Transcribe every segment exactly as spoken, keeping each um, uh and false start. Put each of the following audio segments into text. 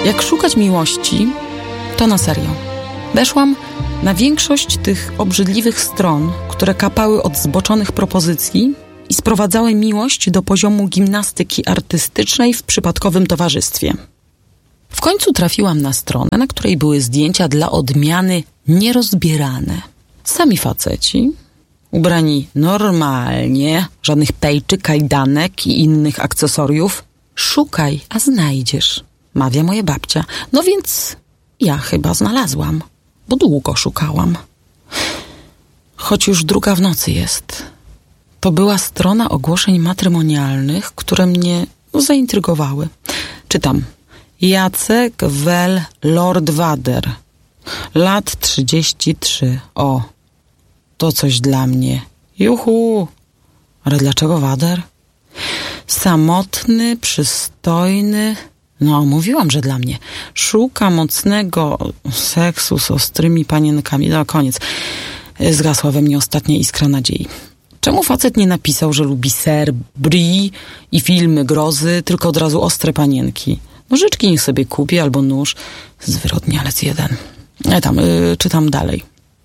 Jak szukać miłości, to na serio. Weszłam na większość tych obrzydliwych stron, które kapały od zboczonych propozycji i sprowadzały miłość do poziomu gimnastyki artystycznej w przypadkowym towarzystwie. W końcu trafiłam na stronę, na której były zdjęcia dla odmiany nierozbierane. Sami faceci, ubrani normalnie, żadnych pejczy, kajdanek i innych akcesoriów. Szukaj, a znajdziesz, mawia moja babcia. No więc ja chyba znalazłam, bo długo szukałam. Choć już druga w nocy jest. To była strona ogłoszeń matrymonialnych, które mnie zaintrygowały. Czytam. Jacek Wel Lord Wader. Lat trzydzieści trzy. O, to coś dla mnie. Juhu. Ale dlaczego Wader? Samotny, przystojny. No, mówiłam, że dla mnie. Szuka mocnego seksu z ostrymi panienkami. No, koniec. Zgasła we mnie ostatnia iskra nadziei. Czemu facet nie napisał, że lubi ser, brie i filmy grozy, tylko od razu ostre panienki? Nożyczki niech sobie kupi albo nóż. Zwyrodnialec jeden. E tam, y, czytam dalej.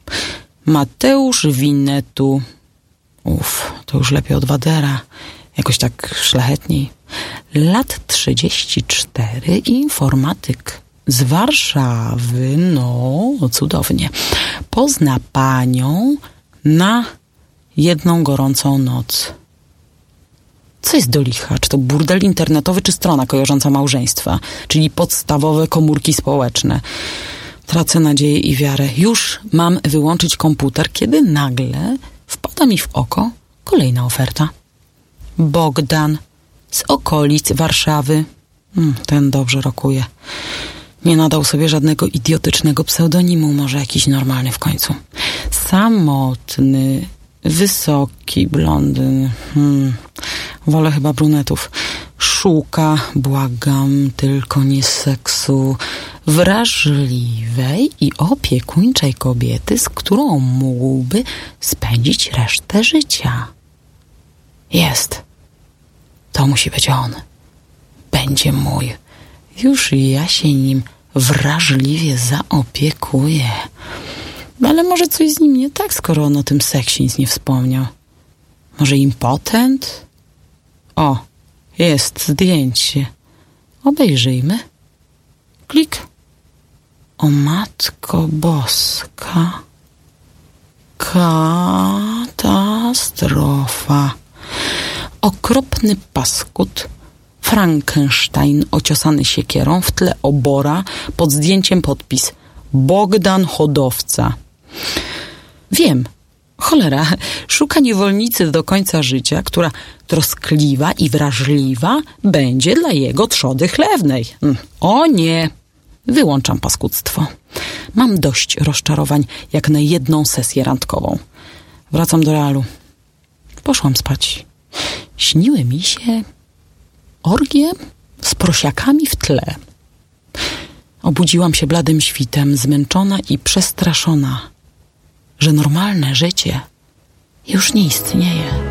Mateusz Winetu. Uff, to już lepiej od Wadera. Jakoś tak szlachetniej. Lat trzydzieści cztery, informatyk z Warszawy. No, cudownie. Pozna panią na jedną gorącą noc. Co jest do licha? Czy to burdel internetowy, czy strona kojarząca małżeństwa? Czyli podstawowe komórki społeczne. Tracę nadzieję i wiarę. Już mam wyłączyć komputer, kiedy nagle wpada mi w oko kolejna oferta. Bogdan z okolic Warszawy. Ten dobrze rokuje. Nie nadał sobie żadnego idiotycznego pseudonimu, może jakiś normalny w końcu. Samotny, wysoki blondyn. Hmm. Wolę chyba brunetów. Szuka, błagam, tylko nie seksu, wrażliwej i opiekuńczej kobiety, z którą mógłby spędzić resztę życia. Jest. To musi być on. Będzie mój. Już ja się nim wrażliwie zaopiekuję. Ale może coś z nim nie tak, skoro on o tym seksie nic nie wspomniał. Może impotent? O, jest zdjęcie. Obejrzyjmy. Klik. O matko boska. Katastrofa. Okropny paskud. Frankenstein ociosany siekierą, w tle obora, pod zdjęciem podpis Bogdan Hodowca. Wiem, cholera, szuka niewolnicy do końca życia, która troskliwa i wrażliwa będzie dla jego trzody chlewnej. O nie, wyłączam paskudztwo. Mam dość rozczarowań jak na jedną sesję randkową. Wracam do realu. Poszłam spać. Śniły mi się orgie z prosiakami w tle. Obudziłam się bladym świtem, zmęczona i przestraszona, że normalne życie już nie istnieje.